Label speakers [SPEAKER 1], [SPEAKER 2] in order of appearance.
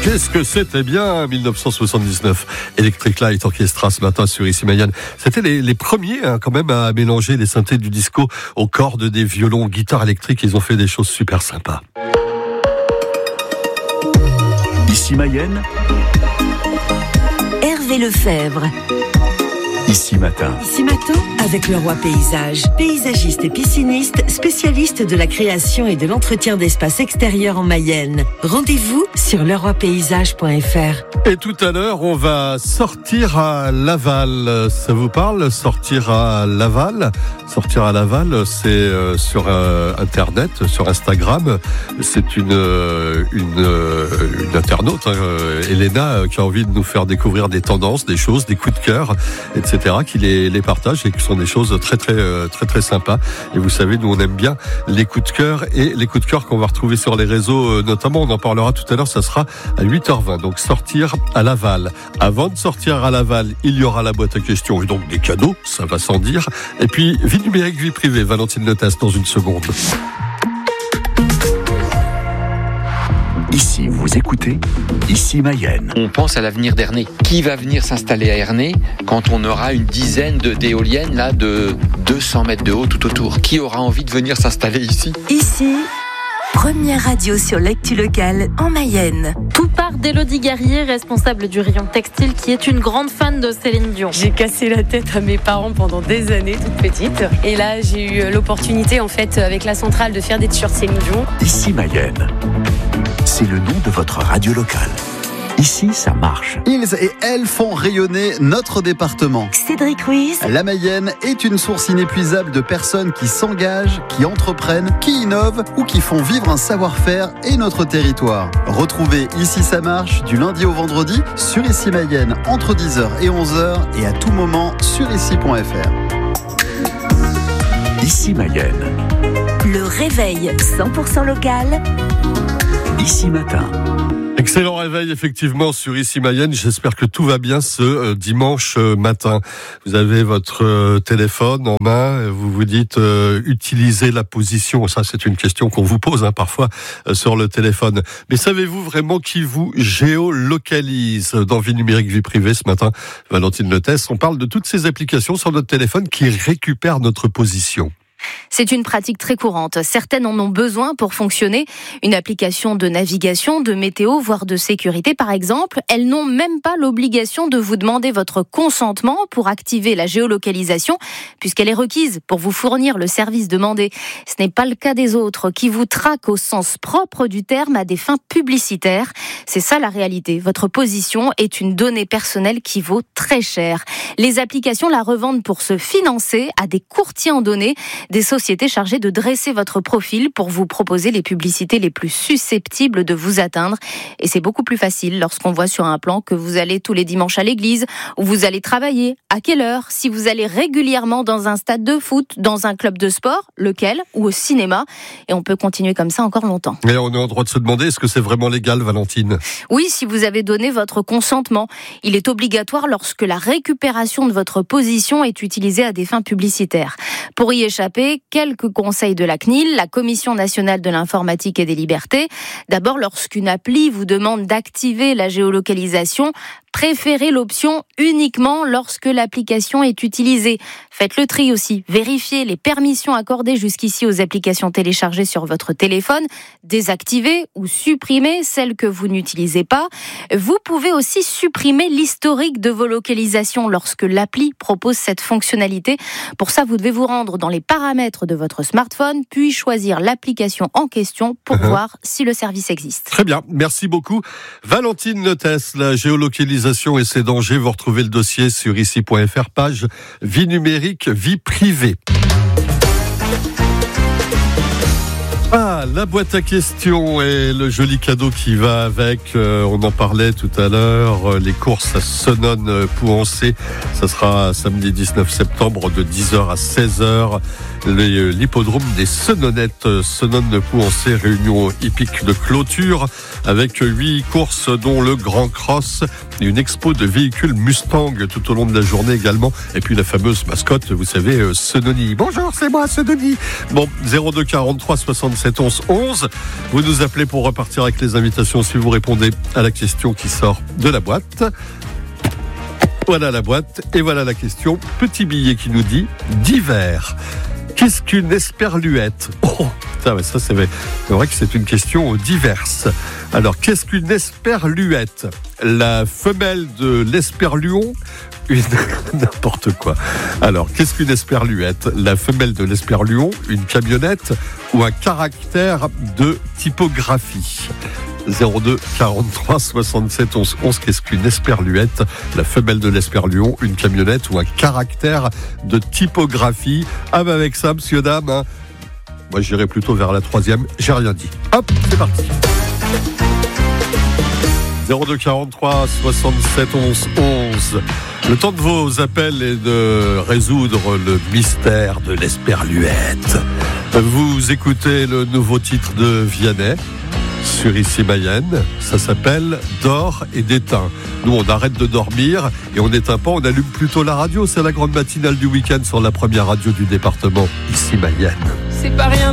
[SPEAKER 1] Qu'est-ce que c'était bien 1979. Electric Light Orchestra ce matin sur Ici Mayenne. C'était les premiers quand même à mélanger les synthés du disco aux cordes des violons, guitares électriques. Ils ont fait des choses super sympas.
[SPEAKER 2] Ici Mayenne,
[SPEAKER 3] Hervé Lefebvre.
[SPEAKER 2] Ici Matin.
[SPEAKER 3] Ici Matin, avec Leroy Paysage. Paysagiste et pisciniste, spécialiste de la création et de l'entretien d'espaces extérieurs en Mayenne. Rendez-vous sur leroypaysage.fr.
[SPEAKER 1] Et tout à l'heure, on va sortir à Laval. Ça vous parle, sortir à Laval? Sortir à Laval, c'est sur Internet, sur Instagram. C'est une internaute, Elena, qui a envie de nous faire découvrir des tendances, des choses, des coups de cœur, etc., qui les partage et qui sont des choses très sympas. Et vous savez, nous on aime bien les coups de cœur et les coups de cœur qu'on va retrouver sur les réseaux, notamment. On en parlera tout à l'heure. Ça sera à 8h20. Donc sortir à Laval. Avant de sortir à Laval, il y aura la boîte à questions et donc des cadeaux, ça va sans dire. Et puis vie numérique, vie privée. Valentine Letas dans une seconde.
[SPEAKER 2] Ici, vous écoutez Ici Mayenne.
[SPEAKER 4] On pense à l'avenir d'Ernée. Qui va venir s'installer à Ernée quand on aura une dizaine d'éoliennes là de 200 mètres de haut tout autour? Qui aura envie de venir s'installer ici?
[SPEAKER 3] Ici, première radio sur l'actu locale en Mayenne.
[SPEAKER 5] Tout part d'Élodie Guerrier, responsable du rayon textile, qui est une grande fan de Céline Dion.
[SPEAKER 6] J'ai cassé la tête à mes parents pendant des années, toute petite. Et là, j'ai eu l'opportunité, en fait, avec la centrale, de faire des t-shirts Céline Dion.
[SPEAKER 2] Ici Mayenne, c'est le nom de votre radio locale. Ici, ça marche.
[SPEAKER 7] Ils et elles font rayonner notre département.
[SPEAKER 3] Cédric Ruiz.
[SPEAKER 7] La Mayenne est une source inépuisable de personnes qui s'engagent, qui entreprennent, qui innovent ou qui font vivre un savoir-faire et notre territoire. Retrouvez Ici ça marche du lundi au vendredi sur Ici Mayenne entre 10h et 11h et à tout moment sur ici.fr.
[SPEAKER 2] Ici Mayenne.
[SPEAKER 3] Le réveil 100% local.
[SPEAKER 2] Ici Matin.
[SPEAKER 1] Excellent réveil, effectivement, sur Ici Mayenne. J'espère que tout va bien ce dimanche matin. Vous avez votre téléphone en main, vous vous dites utilisez la position. Ça, c'est une question qu'on vous pose parfois sur le téléphone. Mais savez-vous vraiment qui vous géolocalise? Dans Vie numérique, vie privée, ce matin, Valentine Letas, on parle de toutes ces applications sur notre téléphone qui récupèrent notre position.
[SPEAKER 5] C'est une pratique très courante. Certaines en ont besoin pour fonctionner. Une application de navigation, de météo, voire de sécurité, par exemple. Elles n'ont même pas l'obligation de vous demander votre consentement pour activer la géolocalisation, puisqu'elle est requise pour vous fournir le service demandé. Ce n'est pas le cas des autres, qui vous traquent au sens propre du terme à des fins publicitaires. C'est ça la réalité. Votre position est une donnée personnelle qui vaut très cher. Les applications la revendent pour se financer à des courtiers en données, des sociétés chargées de dresser votre profil pour vous proposer les publicités les plus susceptibles de vous atteindre. Et c'est beaucoup plus facile lorsqu'on voit sur un plan que vous allez tous les dimanches à l'église, où vous allez travailler, à quelle heure, si vous allez régulièrement dans un stade de foot, dans un club de sport, lequel, ou au cinéma. Et on peut continuer comme ça encore longtemps.
[SPEAKER 1] Et on est en droit de se demander, est-ce que c'est vraiment légal, Valentine?
[SPEAKER 5] Oui, si vous avez donné votre consentement. Il est obligatoire lorsque la récupération de votre position est utilisée à des fins publicitaires. Pour y échapper, quelques conseils de la CNIL, la Commission nationale de l'informatique et des libertés. D'abord, lorsqu'une appli vous demande d'activer la géolocalisation, préférez l'option uniquement lorsque l'application est utilisée. Faites le tri aussi. Vérifiez les permissions accordées jusqu'ici aux applications téléchargées sur votre téléphone. Désactivez ou supprimez celles que vous n'utilisez pas. Vous pouvez aussi supprimer l'historique de vos localisations lorsque l'appli propose cette fonctionnalité. Pour ça, vous devez vous rendre dans les paramètres de votre smartphone, puis choisir l'application en question pour voir si le service existe.
[SPEAKER 1] Très bien, merci beaucoup. Valentine Letas, la géolocalisation et ses dangers, vous retrouvez le dossier sur ici.fr, page vie numérique, vie privée. Ah, la boîte à questions et le joli cadeau qui va avec, on en parlait tout à l'heure, les courses à Senones-Pouancé, ça sera samedi 19 septembre de 10h à 16h, l'hippodrome des Senonettes, Senones-Pouancé, réunion hippique de clôture avec 8 courses dont le Grand Cross et une expo de véhicules Mustang tout au long de la journée également, et puis la fameuse mascotte, vous savez, Senoni. Bonjour, c'est moi, Senoni. Bon, 02 43 66 77 11 11. Vous nous appelez pour repartir avec les invitations si vous répondez à la question qui sort de la boîte. Voilà la boîte et voilà la question. Petit billet qui nous dit d'hiver. Qu'est-ce qu'une esperluette ? Oh, putain, mais ça c'est vrai que c'est une question diverse. Alors, qu'est-ce qu'une esperluette ? La femelle de l'esperluon ? N'importe quoi. Alors, qu'est-ce qu'une esperluette ? La femelle de l'esperluon, une camionnette ou un caractère de typographie ? 02 43 67 11 11. Qu'est-ce qu'une esperluette ? La femelle de l'esperluon, une camionnette ou un caractère de typographie ? Ah bah avec ça, monsieur, dame, hein. Moi j'irai plutôt vers la troisième. J'ai rien dit. Hop, c'est parti. 02 43 67 11 11. Le temps de vos appels est de résoudre le mystère de l'esperluette. Vous écoutez le nouveau titre de Vianney sur Ici Mayenne. Ça s'appelle Dors et déteins. Nous, on arrête de dormir et on n'éteint pas, on allume plutôt la radio. C'est la grande matinale du week-end sur la première radio du département, Ici Mayenne.
[SPEAKER 6] C'est pas rien.